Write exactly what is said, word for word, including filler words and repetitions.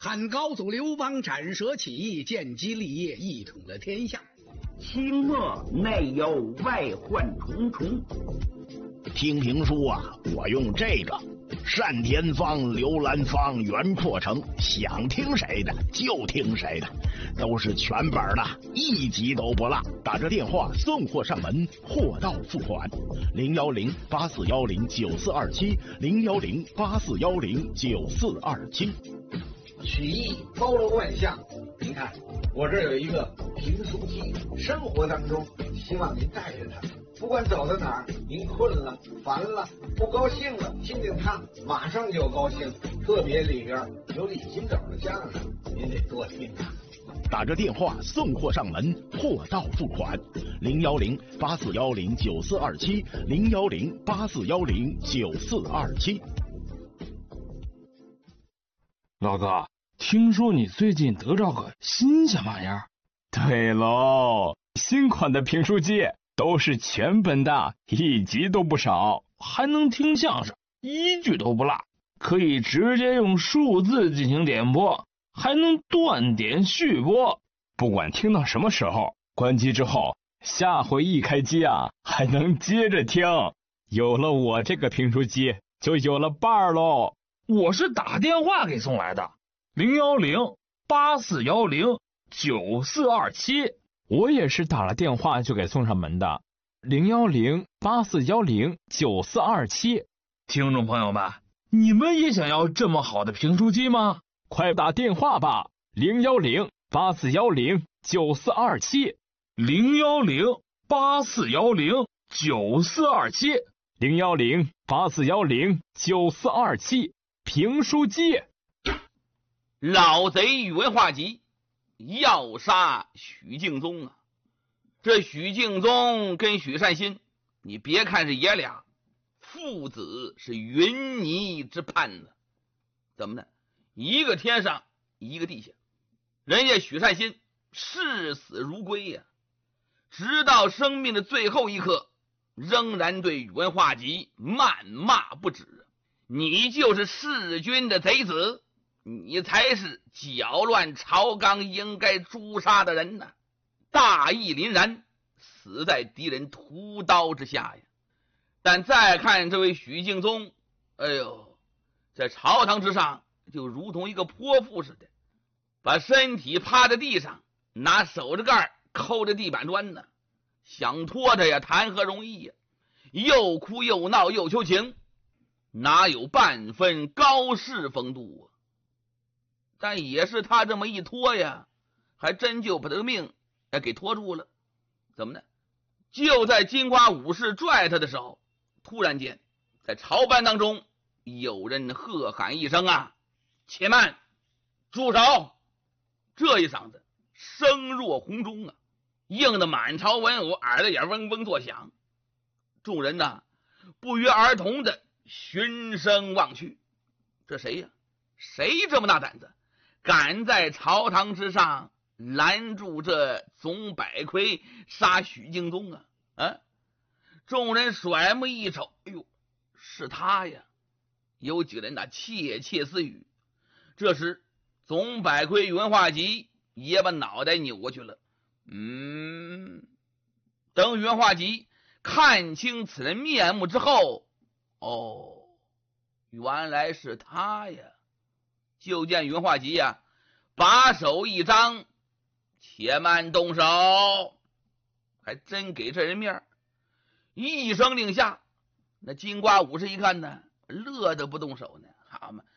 汉高祖刘邦斩蛇起义，建基立业，一统了天下。 清末内忧外患重重。 听评书啊，我用这个单田芳、刘兰芳、袁阔成，想听谁的就听谁的，都是全本的，一集都不落。打着电话送货上门，货到付款。零幺零八四幺零九四二七，零幺零八四幺零九四二七。 曲艺包罗万象，您看我这儿有一个评书机，生活当中希望您带着它，不管走到哪儿，您困了、烦了、不高兴了，听听它，马上就高兴。特别里边有李金斗的相声，您得多听啊。 打着电话送货上门，货到付款。零幺零八四幺零九四二七，零幺零八四幺零九四二七。 老哥，听说你最近得着个新鲜玩意儿？ 对喽，新款的评书机都是全本的，一集都不少， 还能听相声，一句都不落，可以直接用数字进行点播，还能断点续播。 不管听到什么时候，关机之后，下回一开机啊，还能接着听。有了我这个评书机，就有了伴儿喽。 我是打电话给送来的，零幺零八四幺零九四二七。 我也是打了电话就给送上门的，零幺零八四幺零九四二七。 听众朋友们，你们也想要这么好的评书机吗？ 快打电话吧，零幺零八四幺零九四二七， 零幺零八四幺零九四二七， 零幺零八四幺零九四二七。评书机。 老贼宇文化及要杀许敬宗啊！这许敬宗跟许善心，你别看是爷俩父子，是云泥之畔呢。怎么呢？一个天上，一个地下。人家许善心视死如归呀、啊，直到生命的最后一刻，仍然对宇文化及谩骂不止。你就是弑君的贼子，你才是搅乱朝纲应该诛杀的人呢！大义凛然，死在敌人屠刀之下呀！但再看这位许敬宗，哎呦，在朝堂之上就如同一个泼妇似的，把身体趴在地上，拿手指盖抠着地板砖呢，想拖他呀，谈何容易呀！又哭又闹又求情，哪有半分高士风度啊？但也是他这么一拖呀，还真就把他的命给拖住了。怎么呢？就在金瓜武士拽他的时候，突然间在朝班当中有人喝喊一声啊，且慢，住手！这一嗓子声若洪钟啊，应得满朝文武耳朵眼嗡嗡作响。众人呐不约而同的循声望去，这谁呀？谁这么大胆子，敢在朝堂之上拦住这总百魁杀许敬宗啊？啊！众人甩目一瞅，哎呦，是他呀！有几个人呐窃窃私语。这时总百魁宇文化及也把脑袋扭过去了。嗯，等宇文化及看清此人面目之后，哦，原来是他呀！就见宇文化及呀，把手一张，且慢动手，还真给这人面。一声令下，那金瓜武士一看呢，乐得不动手呢。好嘛，